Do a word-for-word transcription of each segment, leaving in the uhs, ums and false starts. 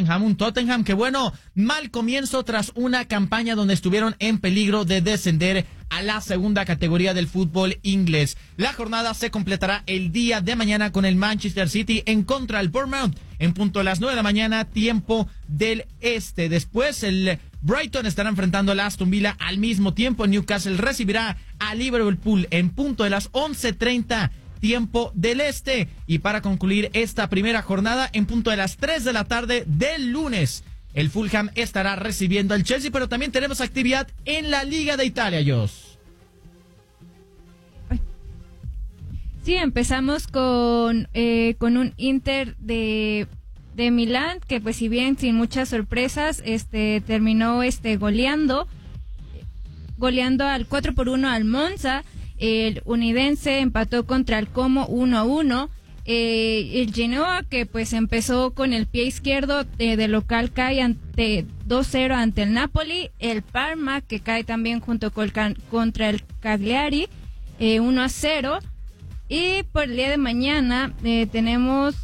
Tottenham, un Tottenham que bueno, mal comienzo tras una campaña donde estuvieron en peligro de descender a la segunda categoría del fútbol inglés. La jornada se completará el día de mañana con el Manchester City en contra del Bournemouth en punto a las nueve de la mañana, tiempo del este. Después el Brighton estará enfrentando al Aston Villa al mismo tiempo. Newcastle recibirá a Liverpool en punto de las once treinta, tiempo del este. Y para concluir esta primera jornada, en punto de las tres de la tarde del lunes, el Fulham estará recibiendo al Chelsea, pero también tenemos actividad en la Liga de Italia, Jos. Sí, empezamos con eh, con un Inter de de Milán que, pues, si bien sin muchas sorpresas, este terminó este goleando goleando al cuatro por uno al Monza. El Unidense empató contra el Como uno a uno. Eh, el Genoa, que pues empezó con el pie izquierdo eh, de local, cae ante dos cero ante el Napoli. El Parma, que cae también junto con el, contra el Cagliari, eh, uno a cero. Y por el día de mañana eh, tenemos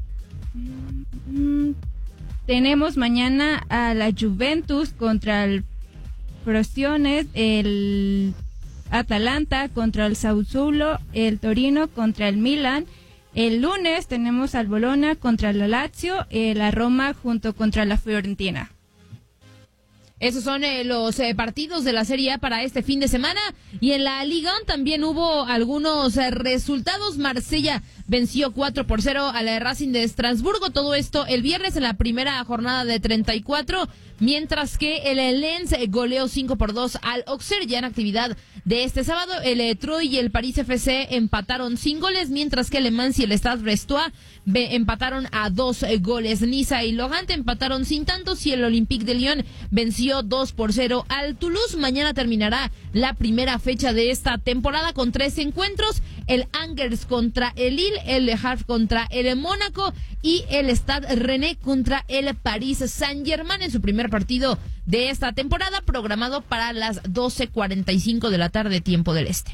mm, tenemos mañana a la Juventus contra el Frosinone, el Atalanta contra el Sassuolo, el Torino contra el Milan. El lunes tenemos al Bologna contra la Lazio, eh, la Roma junto contra la Fiorentina. Esos son eh, los eh, partidos de la Serie A para este fin de semana. Y en la Liga también hubo algunos eh, resultados. Marsella venció cuatro por cero a la Racing de Estrasburgo. Todo esto el viernes en la primera jornada de treinta y cuatro. Mientras que el Lens goleó cinco por dos al Auxerre. Ya en actividad de este sábado, el eh, Troyes y el París F C empataron sin goles. Mientras que el Le Mans y el Stade Brestois empataron a dos eh, goles. Niza y Logante empataron sin tantos. Y el Olympique de Lyon venció dos por cero al Toulouse. Mañana terminará la primera fecha de esta temporada con tres encuentros: el Angers contra el Lille, el Le Havre contra el Mónaco y el Stade Rennais contra el Paris Saint-Germain en su primer partido de esta temporada, programado para las doce cuarenta y cinco de la tarde, tiempo del este.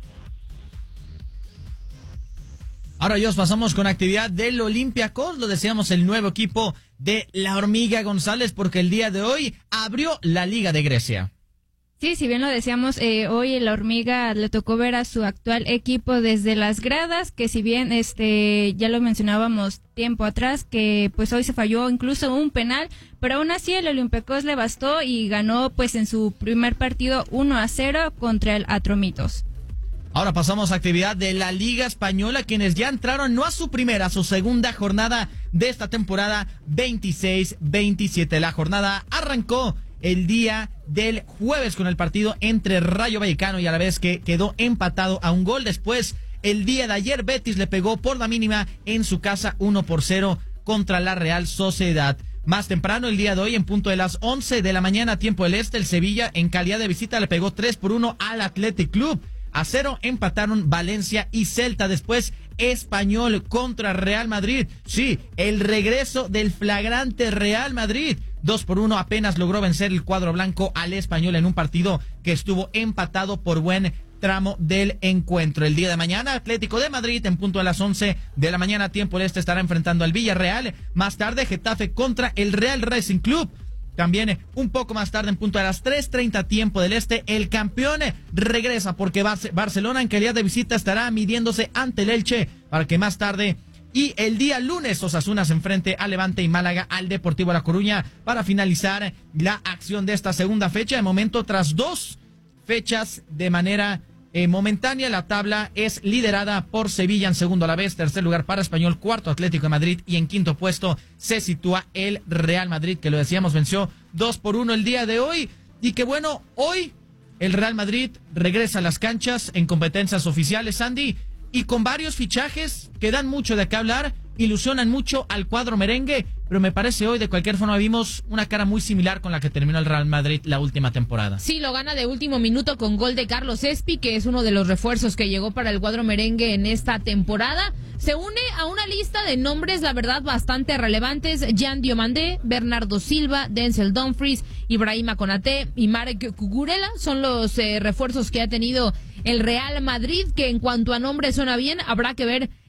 Ahora, Dios, pasamos con actividad del Olympiacos. Lo decíamos, el nuevo equipo de la Hormiga González, porque el día de hoy abrió la Liga de Grecia. Sí, si bien lo decíamos, eh, hoy la Hormiga le tocó ver a su actual equipo desde las gradas, que si bien este ya lo mencionábamos tiempo atrás, que pues hoy se falló incluso un penal, pero aún así el Olympiacos le bastó y ganó pues en su primer partido uno a cero contra el Atromitos. Ahora pasamos a actividad de la Liga Española, quienes ya entraron no a su primera, a su segunda jornada de esta temporada veintiséis veintisiete. La jornada arrancó el día del jueves con el partido entre Rayo Vallecano y a la vez que quedó empatado a un gol. Después, el día de ayer, Betis le pegó por la mínima en su casa uno por cero contra la Real Sociedad. Más temprano, el día de hoy, en punto de las once de la mañana, tiempo del este, el Sevilla, en calidad de visita, le pegó tres por uno al Athletic Club. A cero empataron Valencia y Celta. Después, Español contra Real Madrid. Sí, el regreso del flagrante Real Madrid. Dos por uno apenas logró vencer el cuadro blanco al Español en un partido que estuvo empatado por buen tramo del encuentro. El día de mañana, Atlético de Madrid, en punto a las once de la mañana, tiempo del este, estará enfrentando al Villarreal. Más tarde, Getafe contra el Real Racing Club. También un poco más tarde, en punto a las tres treinta, tiempo del este, el campeón regresa, porque Barcelona en calidad de visita estará midiéndose ante el Elche, para que más tarde y el día lunes Osasuna se enfrente a Levante y Málaga al Deportivo La Coruña para finalizar la acción de esta segunda fecha. De momento, tras dos fechas de manera eh, momentánea, la tabla es liderada por Sevilla en segundo a la vez, tercer lugar para Español, cuarto Atlético de Madrid y en quinto puesto se sitúa el Real Madrid, que lo decíamos, venció dos por uno el día de hoy. Y que bueno, hoy el Real Madrid regresa a las canchas en competencias oficiales, Andy, y con varios fichajes que dan mucho de qué hablar, ilusionan mucho al cuadro merengue, pero me parece hoy de cualquier forma vimos una cara muy similar con la que terminó el Real Madrid la última temporada. Sí, lo gana de último minuto con gol de Carlos Espi, que es uno de los refuerzos que llegó para el cuadro merengue en esta temporada. Se une a una lista de nombres, la verdad, bastante relevantes: Jan Diomandé, Bernardo Silva, Denzel Dumfries, Ibrahima Konaté y Marek Cucurella son los eh, refuerzos que ha tenido el Real Madrid, que en cuanto a nombres suena bien. Habrá que ver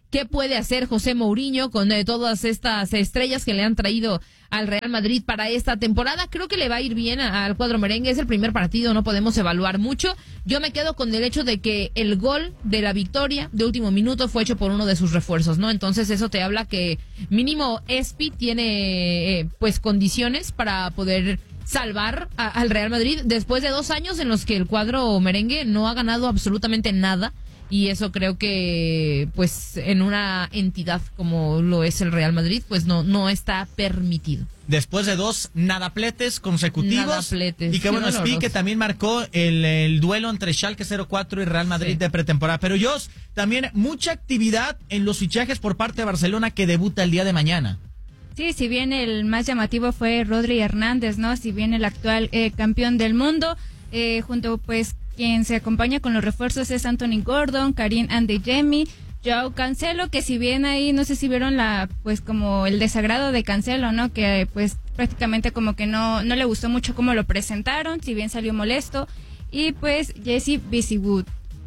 qué puede hacer José Mourinho con eh, todas estas estrellas que le han traído al Real Madrid para esta temporada. Creo que le va a ir bien a, al cuadro merengue. Es el primer partido, no podemos evaluar mucho. Yo me quedo con el hecho de que el gol de la victoria de último minuto fue hecho por uno de sus refuerzos, ¿no? Entonces eso te habla que mínimo Espi tiene eh, pues condiciones para poder salvar a, al Real Madrid después de dos años en los que el cuadro merengue no ha ganado absolutamente nada. Y eso creo que, pues, en una entidad como lo es el Real Madrid, pues no no está permitido. Después de dos nadapletes consecutivos. Nadapletes. Y que bueno, Spi que también marcó el, el duelo entre Schalke cero cuatro y Real Madrid sí. de pretemporada. Pero Jos, también mucha actividad en los fichajes por parte de Barcelona que debuta el día de mañana. Sí, si bien el más llamativo fue Rodri Hernández, ¿no? Si bien el actual eh, campeón del mundo, eh, junto pues quien se acompaña con los refuerzos es Anthony Gordon, Karim Adeyemi, Joao Cancelo, que si bien ahí no sé si vieron la pues como el desagrado de Cancelo, ¿no? Que pues prácticamente como que no no le gustó mucho cómo lo presentaron, si bien salió molesto, y pues Jesse Visigood.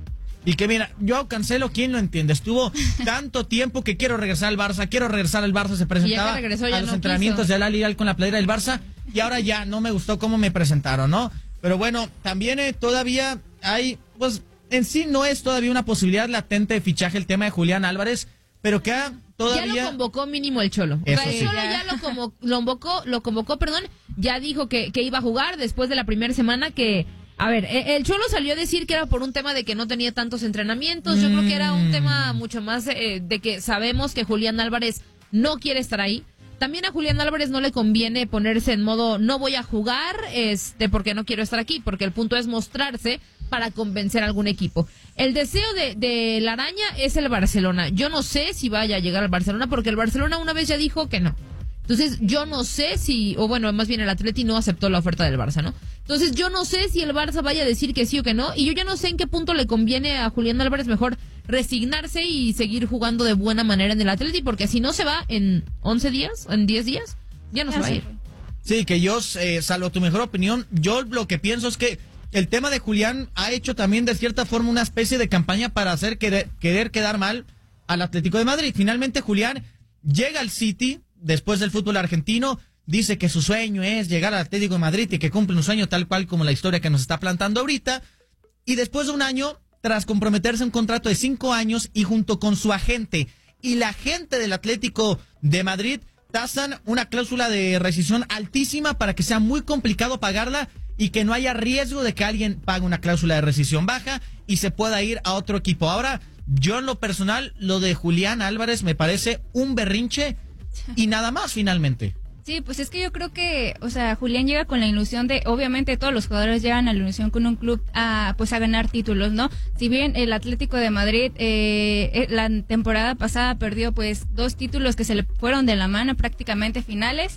Y que mira, Joao Cancelo, ¿quién lo entiende? Estuvo tanto tiempo que quiero regresar al Barça, quiero regresar al Barça, se presentaba regresó, ya a los no entrenamientos quiso. de Al Hilal con la playera del Barça y ahora ya no me gustó cómo me presentaron, ¿no? Pero bueno, también eh, todavía hay, pues en sí no es todavía una posibilidad latente de fichaje el tema de Julián Álvarez, pero que ha todavía... Ya lo convocó mínimo el Cholo. Eso el sí. Cholo ya lo, como, lo convocó, lo convocó, perdón, ya dijo que, que iba a jugar después de la primera semana que... A ver, el Cholo salió a decir que era por un tema de que no tenía tantos entrenamientos. Yo mm. creo que era un tema mucho más eh, de que sabemos que Julián Álvarez no quiere estar ahí. También a Julián Álvarez no le conviene ponerse en modo no voy a jugar este porque no quiero estar aquí, porque el punto es mostrarse para convencer a algún equipo. El deseo de, de la araña es el Barcelona. Yo no sé si vaya a llegar al Barcelona porque el Barcelona una vez ya dijo que no. Entonces yo no sé si, o bueno, más bien el Atleti no aceptó la oferta del Barça, ¿no? Entonces yo no sé si el Barça vaya a decir que sí o que no, y yo ya no sé en qué punto le conviene a Julián Álvarez mejor resignarse y seguir jugando de buena manera en el Atleti, porque si no se va en once días, en diez días, ya no ya se va a ir. Sí, que yo, eh, salvo tu mejor opinión, yo lo que pienso es que el tema de Julián ha hecho también de cierta forma una especie de campaña para hacer querer, querer quedar mal al Atlético de Madrid. Finalmente Julián llega al City después del fútbol argentino, dice que su sueño es llegar al Atlético de Madrid y que cumple un sueño tal cual como la historia que nos está plantando ahorita, y después de un año, tras comprometerse un contrato de cinco años y junto con su agente y la gente del Atlético de Madrid, tasan una cláusula de rescisión altísima para que sea muy complicado pagarla y que no haya riesgo de que alguien pague una cláusula de rescisión baja y se pueda ir a otro equipo. Ahora, yo en lo personal, lo de Julián Álvarez me parece un berrinche y nada más finalmente. Sí, pues es que yo creo que, o sea, Julián llega con la ilusión de, obviamente todos los jugadores llegan a la ilusión con un club a, pues a ganar títulos, ¿no? Si bien el Atlético de Madrid eh, la temporada pasada perdió pues dos títulos que se le fueron de la mano prácticamente finales,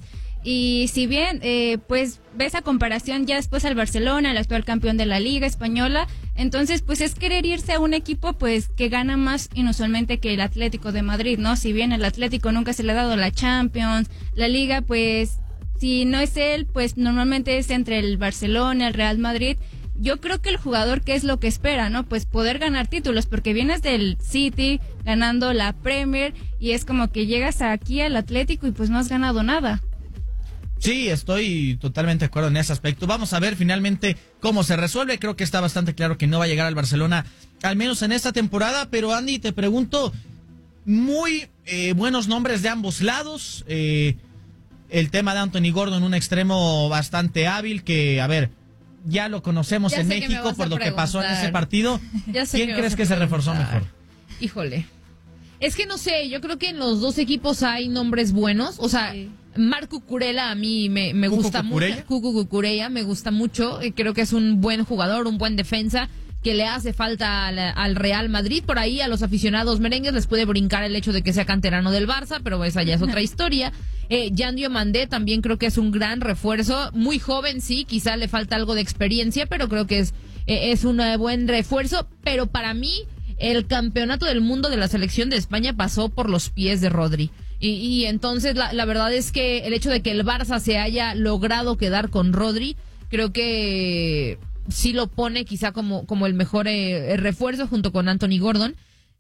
y si bien eh, pues ves a comparación ya después al Barcelona, el actual campeón de la Liga Española, entonces pues es querer irse a un equipo pues que gana más inusualmente que el Atlético de Madrid, ¿no? Si bien el Atlético nunca se le ha dado la Champions, la Liga, pues si no es él, pues normalmente es entre el Barcelona, el Real Madrid. Yo creo que el jugador, ¿qué es lo que espera, no? Pues poder ganar títulos, porque vienes del City ganando la Premier y es como que llegas aquí al Atlético y pues no has ganado nada. Sí, estoy totalmente de acuerdo en ese aspecto. Vamos a ver finalmente cómo se resuelve. Creo que está bastante claro que no va a llegar al Barcelona, al menos en esta temporada. Pero Andy, te pregunto, muy eh, buenos nombres de ambos lados. Eh, el tema de Anthony Gordon, un extremo bastante hábil que, a ver, ya lo conocemos ya en por México por lo preguntar. que pasó en ese partido. ¿Quién que crees que se reforzó mejor? Híjole. Es que no sé, yo creo que en los dos equipos hay nombres buenos. O sea, sí. Marco Cucurella a mí me, me gusta mucho. Cucu Cucurella me gusta mucho. Creo que es un buen jugador, un buen defensa que le hace falta al, al Real Madrid. Por ahí a los aficionados merengues les puede brincar el hecho de que sea canterano del Barça, pero esa ya es otra historia. Eh, Jan Diomandé también creo que es un gran refuerzo. Muy joven, sí, quizá le falta algo de experiencia, pero creo que es, eh, es un buen refuerzo. Pero para mí, el campeonato del mundo de la selección de España pasó por los pies de Rodri. Y, y entonces la, la verdad es que el hecho de que el Barça se haya logrado quedar con Rodri, creo que sí lo pone quizá como, como el mejor eh, refuerzo junto con Anthony Gordon.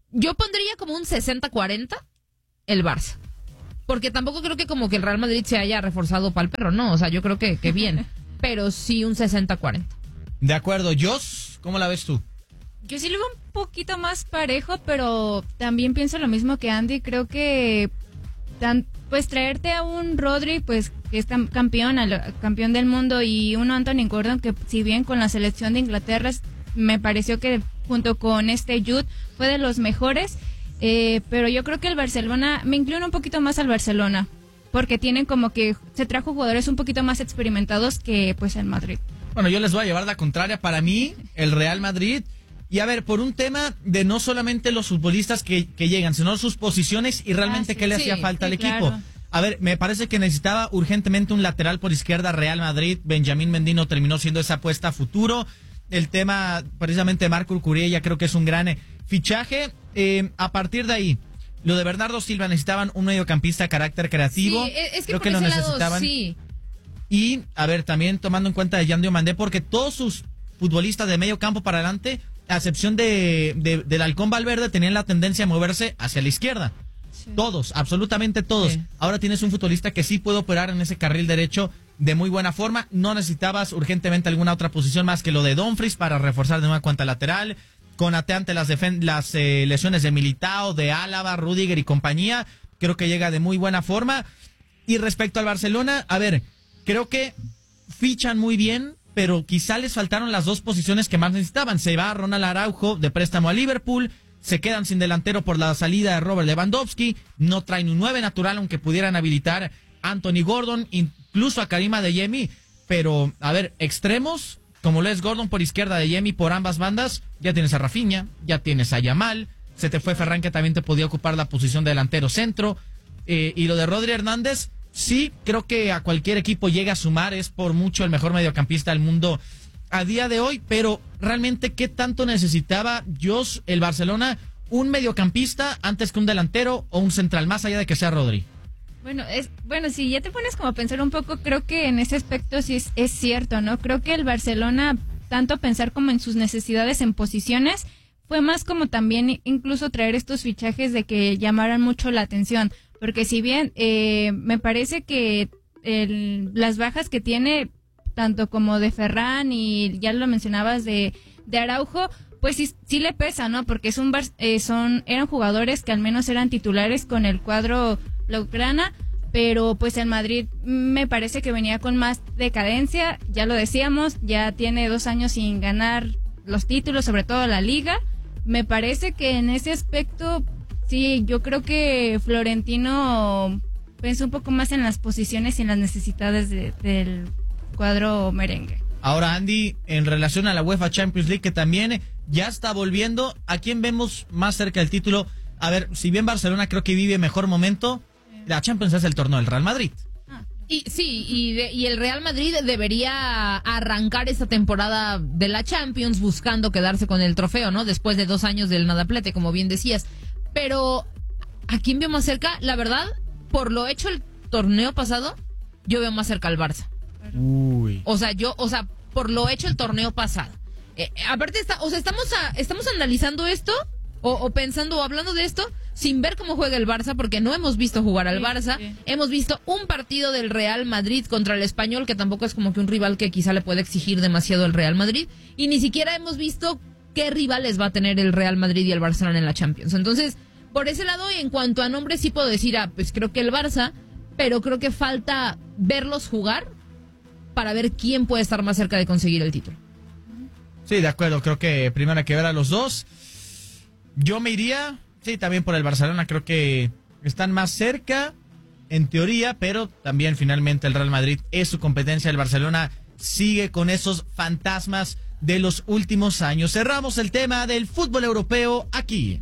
yo pondría como un sesenta cuarenta el Barça. Porque tampoco creo que como que el Real Madrid se haya reforzado para el perro, no, o sea, yo creo que, que bien, pero sí un sesenta cuarenta. De acuerdo, Jos, ¿cómo la ves tú? Yo sí lo veo un poquito más parejo, pero también pienso lo mismo que Andy. Creo que tan, pues traerte a un Rodri, pues que es campeón, al, campeón del mundo, y uno Anthony Gordon, que si bien con la selección de Inglaterra me pareció que junto con este Jude fue de los mejores, eh, pero yo creo que el Barcelona, me inclino un poquito más al Barcelona, porque tienen como que se trajo jugadores un poquito más experimentados que pues el Madrid. Bueno, yo les voy a llevar la contraria. Para mí, el Real Madrid, y a ver, por un tema de no solamente los futbolistas que, que llegan, sino sus posiciones y realmente ah, sí, qué le sí, hacía falta sí, al equipo. Claro. A ver, me parece que necesitaba urgentemente un lateral por izquierda Real Madrid. Benjamín Mendy no terminó siendo esa apuesta a futuro. El tema, precisamente, Marco Urcuría, creo que es un gran eh, fichaje. Eh, a partir de ahí, lo de Bernardo Silva, necesitaban un mediocampista de carácter creativo. Sí, es que creo por que ese lo necesitaban. Lado, sí. Y, a ver, también tomando en cuenta de Yan Diomandé, porque todos sus futbolistas de medio campo para adelante, a excepción de, de del Halcón Valverde, tenían la tendencia a moverse hacia la izquierda. Sí. Todos, absolutamente todos. Sí. Ahora tienes un futbolista que sí puede operar en ese carril derecho de muy buena forma. No necesitabas urgentemente alguna otra posición más que lo de Dumfries para reforzar de una cuenta lateral. Conate ante las, defen- las eh, lesiones de Militao, de Álava, Rüdiger y compañía. Creo que llega de muy buena forma. Y respecto al Barcelona, a ver, creo que fichan muy bien, pero quizá les faltaron las dos posiciones que más necesitaban. Se va Ronald Araujo de préstamo a Liverpool, se quedan sin delantero por la salida de Robert Lewandowski, no traen un nueve natural, aunque pudieran habilitar a Anthony Gordon, incluso a Karim Adeyemi, pero, a ver, extremos, como lo es Gordon por izquierda, Adeyemi por ambas bandas, ya tienes a Rafinha, ya tienes a Yamal, se te fue Ferran, que también te podía ocupar la posición de delantero centro, eh, y lo de Rodri Hernández, sí, creo que a cualquier equipo llega a sumar, es por mucho el mejor mediocampista del mundo a día de hoy, pero realmente, ¿qué tanto necesitaba Jos, el Barcelona, un mediocampista antes que un delantero o un central, más allá de que sea Rodri? Bueno, es bueno, si ya te pones como a pensar un poco, creo que en ese aspecto sí es, es cierto, ¿no? Creo que el Barcelona, tanto pensar como en sus necesidades en posiciones, fue más como también incluso traer estos fichajes de que llamaran mucho la atención. Porque si bien eh, me parece que el, las bajas que tiene, tanto como de Ferran y ya lo mencionabas de, de Araujo, pues sí, sí le pesa, ¿no? Porque es un eh, son eran jugadores que al menos eran titulares con el cuadro blaugrana, pero pues el Madrid me parece que venía con más decadencia, ya lo decíamos, ya tiene dos años sin ganar los títulos, sobre todo la Liga. Me parece que en ese aspecto, sí, yo creo que Florentino pensó un poco más en las posiciones y en las necesidades de, del cuadro merengue. Ahora, Andy, en relación a la UEFA Champions League, que también ya está volviendo, ¿a quién vemos más cerca del título? A ver, si bien Barcelona creo que vive mejor momento, la Champions es el torneo del Real Madrid. Y sí, y, de, y el Real Madrid debería arrancar esta temporada de la Champions buscando quedarse con el trofeo, ¿no? Después de dos años del nadaplete, como bien decías. Pero, ¿a quién veo más cerca? La verdad, por lo hecho el torneo pasado, yo veo más cerca al Barça. Uy. O sea, yo, o sea, por lo hecho el torneo pasado. Eh, aparte, está, o sea, estamos a, estamos analizando esto, o, o pensando o hablando de esto, sin ver cómo juega el Barça, porque no hemos visto jugar al Barça. Sí, sí. Hemos visto un partido del Real Madrid contra el Español, que tampoco es como que un rival que quizá le pueda exigir demasiado el Real Madrid, y ni siquiera hemos visto qué rivales va a tener el Real Madrid y el Barcelona en la Champions. Entonces, por ese lado, en cuanto a nombres, sí puedo decir, ah, pues creo que el Barça, pero creo que falta verlos jugar para ver quién puede estar más cerca de conseguir el título. Sí, de acuerdo, creo que primero hay que ver a los dos. Yo me iría, sí, también por el Barcelona, creo que están más cerca, en teoría, pero también finalmente el Real Madrid es su competencia. El Barcelona sigue con esos fantasmas de los últimos años. Cerramos el tema del fútbol europeo aquí.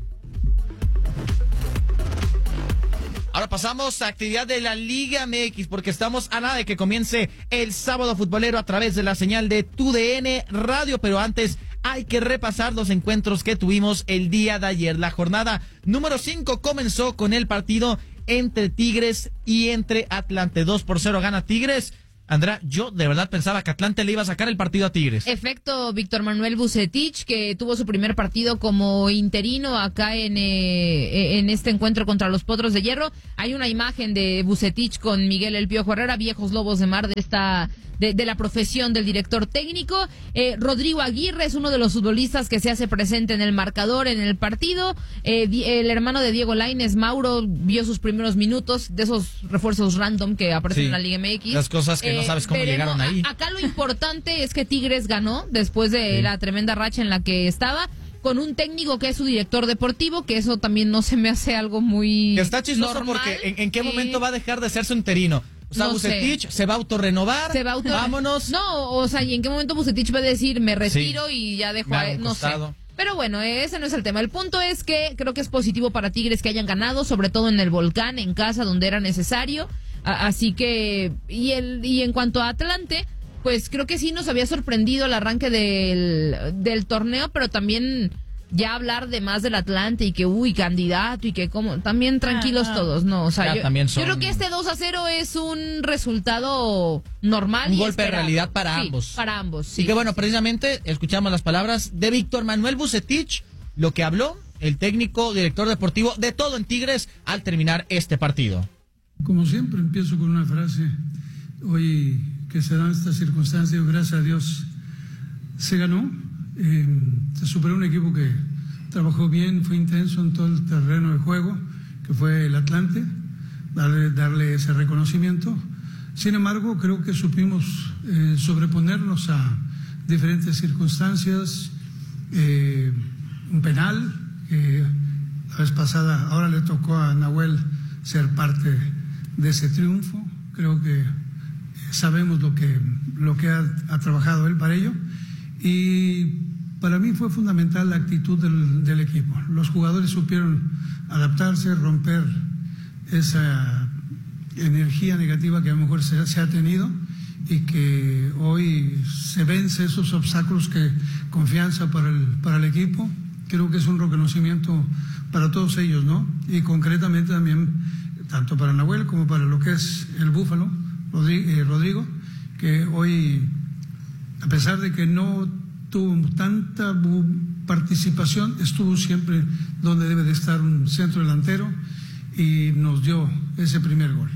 Ahora pasamos a actividad de la Liga M X, porque estamos a nada de que comience el sábado futbolero a través de la señal de Tu D N Radio, pero antes hay que repasar los encuentros que tuvimos el día de ayer. La jornada número cinco comenzó con el partido entre Tigres y entre Atlante. dos por cero gana Tigres. Andrea, yo de verdad pensaba que Atlante le iba a sacar el partido a Tigres. Efecto Víctor Manuel Vucetich, que tuvo su primer partido como interino acá en, eh, en este encuentro contra los Potros de Hierro. Hay una imagen de Vucetich con Miguel El Piojo Herrera, viejos lobos de mar de esta... De, de la profesión del director técnico. eh, Rodrigo Aguirre es uno de los futbolistas que se hace presente en el marcador, en el partido. eh, el hermano de Diego Lainez, Mauro, vio sus primeros minutos, de esos refuerzos random que aparecen Sí, en la Liga M X. las cosas que no sabes cómo pero llegaron no, ahí. a- acá lo importante es que Tigres ganó después de Sí. la tremenda racha en la que estaba, con un técnico que es su director deportivo, que eso también no se me hace algo muy Que está chistoso normal. porque ¿en, en qué Eh, momento va a dejar de ser su interino? O sea, no Vucetich sé. se va a autorrenovar. Se va a auto... Vámonos. No, o sea, ¿y en qué momento Vucetich va a decir me retiro Sí. y ya dejo Me a hago él? un No sé. costado. Pero bueno, ese no es el tema. El punto es que creo que es positivo para Tigres que hayan ganado, sobre todo en el Volcán, en casa, donde era necesario. A- así que, y el y en cuanto a Atlante, pues creo que sí nos había sorprendido el arranque del, del torneo, pero también ya hablar de más del Atlante y que, uy, candidato y que como, también tranquilos Ah, ah. todos, ¿no? O sea, Ya yo, también yo son- creo que este dos a cero es un resultado normal. Un y golpe de esperado. realidad para Sí, ambos. para ambos, sí. Y que bueno, precisamente escuchamos las palabras de Víctor Manuel Vucetich, lo que habló el técnico, director deportivo de todo en Tigres al terminar este partido. Como siempre, empiezo con una frase. Hoy que se dan estas circunstancias, gracias a Dios, se ganó. Eh, se superó un equipo que trabajó bien, fue intenso en todo el terreno de juego, que fue el Atlante, darle, darle ese reconocimiento. Sin embargo, creo que supimos eh, sobreponernos a diferentes circunstancias. Eh, un penal, que la vez pasada, ahora le tocó a Nahuel ser parte de ese triunfo. Creo que sabemos lo que, lo que ha, ha trabajado él para ello. Y para mí fue fundamental la actitud del, del equipo. Los jugadores supieron adaptarse, romper esa energía negativa que a lo mejor se, se ha tenido y que hoy se vence esos obstáculos que confianza para el, para el equipo. Creo que es un reconocimiento para todos ellos, ¿no? Y concretamente también, tanto para Nahuel como para lo que es el Búfalo, Rodrigo, eh, Rodrigo que hoy, a pesar de que no tuvo tanta participación, estuvo siempre donde debe de estar un centro delantero y nos dio ese primer gol.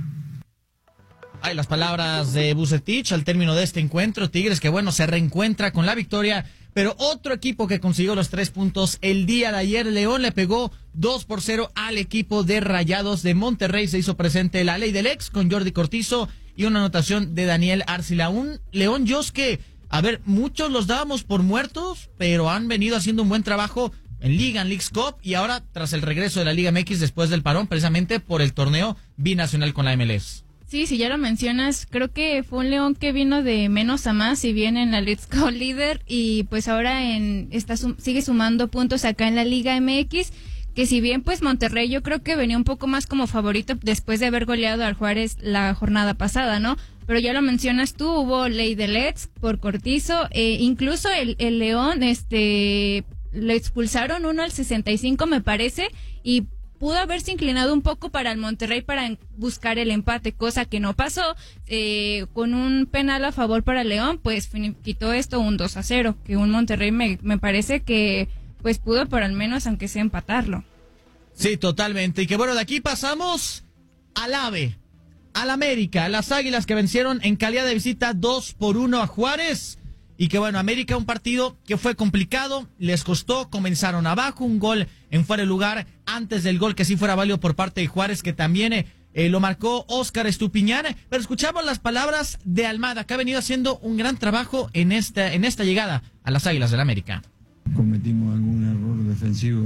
Hay las palabras de Vucetich al término de este encuentro. Tigres que bueno, se reencuentra con la victoria, pero otro equipo que consiguió los tres puntos el día de ayer, León, le pegó dos por cero al equipo de Rayados de Monterrey. Se hizo presente la ley del ex con Jordi Cortizo y una anotación de Daniel Arcila. Un León, Jos, que, a ver, muchos los dábamos por muertos, pero han venido haciendo un buen trabajo en Liga, en Leagues Cup, y ahora tras el regreso de la Liga M X después del parón, precisamente por el torneo binacional con la M L S. Sí, si ya lo mencionas, creo que fue un León que vino de menos a más, si bien en la Let's Go líder, y pues ahora en está sum- sigue sumando puntos acá en la Liga M X, que si bien pues Monterrey yo creo que venía un poco más como favorito después de haber goleado al Juárez la jornada pasada, ¿no? Pero ya lo mencionas tú, hubo ley de Let's por Cortizo, eh, incluso el, el León, este, le expulsaron uno al sesenta y cinco me parece, y pudo haberse inclinado un poco para el Monterrey para buscar el empate, cosa que no pasó. Eh, con un penal a favor para León, pues quitó esto un dos a cero, que un Monterrey me, me parece que pues pudo por al menos aunque sea empatarlo. Sí, totalmente. Y que bueno, de aquí pasamos al AVE, al América, a las Águilas que vencieron en calidad de visita dos por uno a Juárez. Y que bueno, América, un partido que fue complicado, les costó, comenzaron abajo, un gol en fuera de lugar antes del gol que sí fuera válido por parte de Juárez, que también eh, eh, lo marcó Óscar Estupiñán. Pero escuchamos las palabras de Almada, que ha venido haciendo un gran trabajo en esta, en esta llegada a las Águilas del América. Cometimos algún error defensivo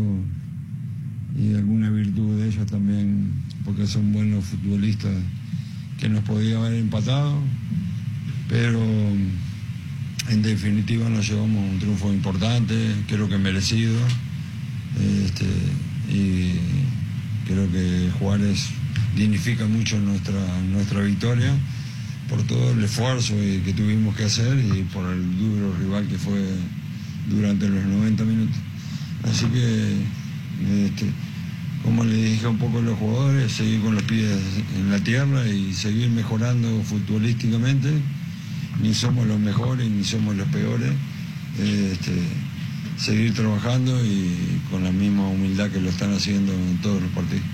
y alguna virtud de ellos también, porque son buenos futbolistas, que nos podían haber empatado, pero en definitiva nos llevamos un triunfo importante, creo que merecido, este, y creo que Juárez dignifica mucho nuestra, nuestra victoria por todo el esfuerzo que tuvimos que hacer y por el duro rival que fue durante los noventa minutos. Así que, este, como le dije un poco a los jugadores, seguir con los pies en la tierra y seguir mejorando futbolísticamente. ni somos los mejores, ni somos los peores. Eh, este, seguir trabajando y con la misma humildad que lo están haciendo en todos los partidos.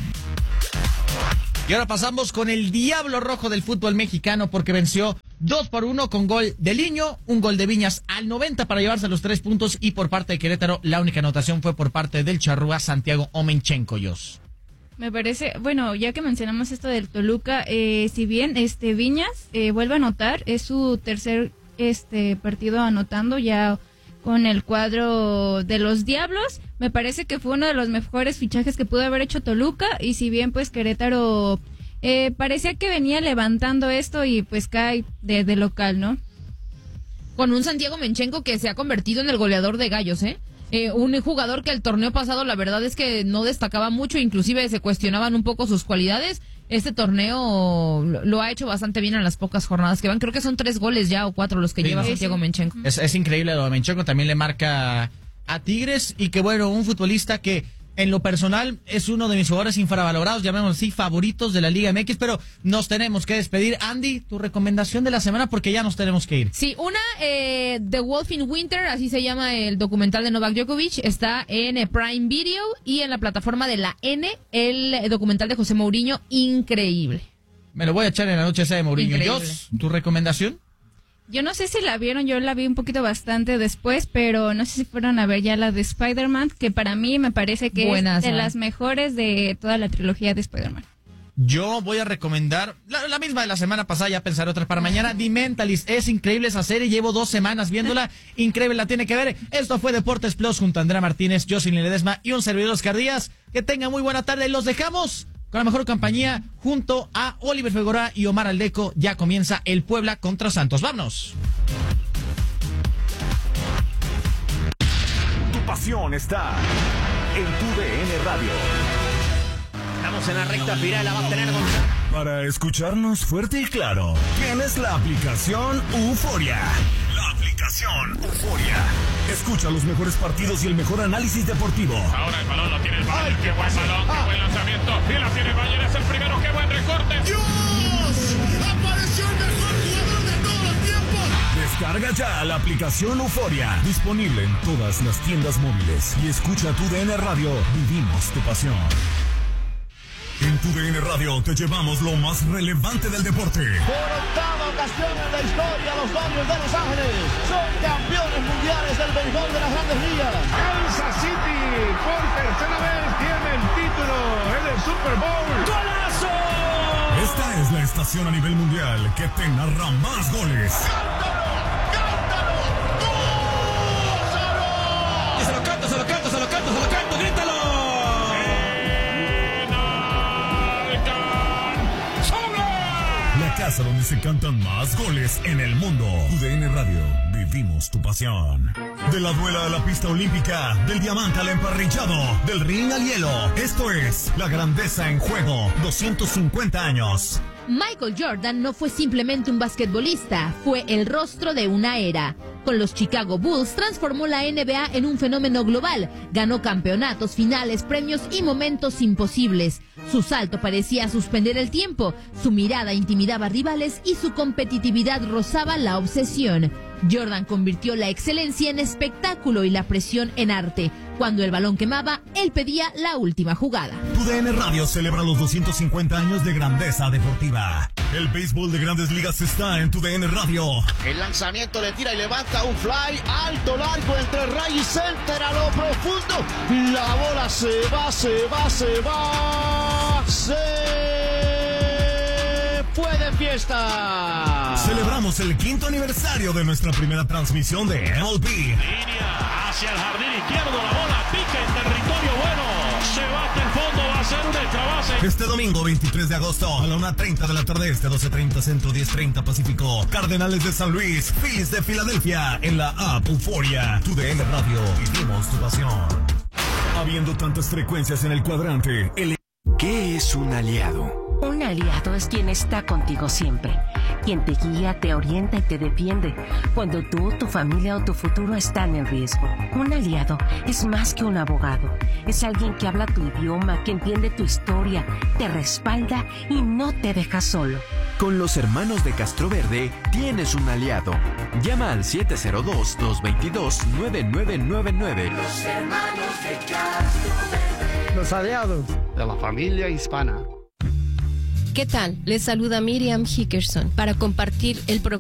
Y ahora pasamos con el Diablo Rojo del fútbol mexicano porque venció dos por uno con gol de Liño, un gol de Viñas al noventa para llevarse los tres puntos y por parte de Querétaro la única anotación fue por parte del charrúa Santiago Omenchenko. Yos. Me parece, bueno, ya que mencionamos esto del Toluca, eh, si bien este Viñas eh, vuelve a anotar, es su tercer este partido anotando ya con el cuadro de los Diablos, me parece que fue uno de los mejores fichajes que pudo haber hecho Toluca, y si bien pues Querétaro eh, parecía que venía levantando esto y pues cae de, de local, ¿no? Con un Santiago Omenchenko que se ha convertido en el goleador de Gallos, ¿eh? Eh, un jugador que el torneo pasado la verdad es que no destacaba mucho, inclusive se cuestionaban un poco sus cualidades. Este torneo lo, lo ha hecho bastante bien en las pocas jornadas que van. Creo que son tres goles ya o cuatro los que sí, lleva sí, Santiago Omenchenko. Es, es increíble, lo de Omenchenko también le marca a Tigres y que bueno, un futbolista que en lo personal es uno de mis jugadores infravalorados, llamémoslo así, favoritos de la Liga M X, pero nos tenemos que despedir. Andy, tu recomendación de la semana porque ya nos tenemos que ir. Sí, una, eh, The Wolf in Winter, así se llama el documental de Novak Djokovic, está en eh, Prime Video y en la plataforma de la N, el documental de José Mourinho, increíble. Me lo voy a echar en la noche esa de Mourinho. Jos, ¿tu recomendación? Yo no sé si la vieron, yo la vi un poquito bastante después, pero no sé si fueron a ver ya la de Spider-Man, que para mí me parece que Buenas, es de ¿eh? las mejores de toda la trilogía de Spider-Man. Yo voy a recomendar la, la misma de la semana pasada, ya pensaré otras para mañana. The Mentalist, es increíble esa serie, llevo dos semanas viéndola, increíble, la tiene que ver. Esto fue Deportes Plus junto a Andrea Martínez, Jocelyn Ledesma y un servidor Oscar Díaz. Que tengan muy buena tarde y los dejamos con la mejor compañía junto a Oliver Figueroa y Omar Aldeco. Ya comienza el Puebla contra Santos. ¡Vámonos! Tu pasión está en tu D N Radio. Estamos en la recta final, la va a tener Gonzalo. Para escucharnos fuerte y claro, tienes la aplicación Euforia. La aplicación Euforia. Escucha los mejores partidos y el mejor análisis deportivo. Ahora el balón lo tiene el Bayern. Qué buen balón, qué buen lanzamiento. Y la tiene el Bayern, es el primero, qué buen recorte. ¡Dios! ¡Apareció el mejor jugador de todos los tiempos! Descarga ya la aplicación Euforia. Disponible en todas las tiendas móviles. Y escucha tu D N Radio. Vivimos tu pasión. En tu D N Radio te llevamos lo más relevante del deporte. Por octava ocasión en la historia, los Dodgers de Los Ángeles son campeones mundiales del béisbol de las Grandes Ligas. Kansas City por tercera vez tiene el título en el Super Bowl. ¡Golazo! Esta es la estación a nivel mundial que te narra más goles. ¡Cántalo! ¡Cántalo! ¡Gózalo! Y se lo canto, se lo canto, se lo canto, se lo canto, grítalo. La casa donde se cantan más goles en el mundo. U D N Radio, vivimos tu pasión. De la duela a la pista olímpica, del diamante al emparrillado, del ring al hielo. Esto es la grandeza en juego, doscientos cincuenta años. Michael Jordan no fue simplemente un basquetbolista, fue el rostro de una era. Con los Chicago Bulls transformó la N B A en un fenómeno global, ganó campeonatos, finales, premios y momentos imposibles. Su salto parecía suspender el tiempo, su mirada intimidaba rivales y su competitividad rozaba la obsesión. Jordan convirtió la excelencia en espectáculo y la presión en arte. Cuando el balón quemaba, él pedía la última jugada. Tu D N Radio celebra los doscientos cincuenta años de grandeza deportiva. El béisbol de Grandes Ligas está en tu D N Radio. El lanzamiento le tira y levanta un fly alto, largo, entre ray y center a lo profundo. La bola se va, se va, se va. Se fue de fiesta. Celebramos el quinto aniversario de nuestra primera transmisión de M L B. Línea hacia el jardín izquierdo, la bola pica en territorio bueno. Se va hasta el fondo, va a ser un extra base. Este domingo veintitrés de agosto a la una treinta de la tarde este, doce treinta centro, diez treinta pacífico. Cardenales de San Luis, Phillies de Filadelfia en la app Euforia. Tu D N Radio, vivimos tu pasión. Habiendo tantas frecuencias en el cuadrante, el... ¿Qué es un aliado? Un aliado es quien está contigo siempre, quien te guía, te orienta y te defiende cuando tú, tu familia o tu futuro están en riesgo. Un aliado es más que un abogado, es alguien que habla tu idioma, que entiende tu historia, te respalda y no te deja solo. Con los hermanos de Castroverde tienes un aliado. Llama al siete cero dos, dos dos dos, nueve nueve nueve nueve. Los hermanos de Castroverde. Los aliados de la familia hispana. ¿Qué tal? Les saluda Miriam Hickerson para compartir el programa